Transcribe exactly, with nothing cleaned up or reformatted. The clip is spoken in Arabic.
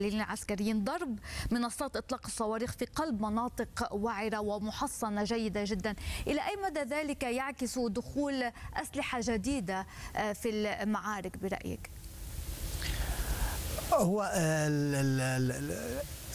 العسكريين ضرب منصات إطلاق الصواريخ في قلب مناطق وعرة ومحصنة جيدة جدا. إلى أي مدى ذلك يعكس دخول أسلحة جديدة في المعارك برأيك؟ هو ال ال ال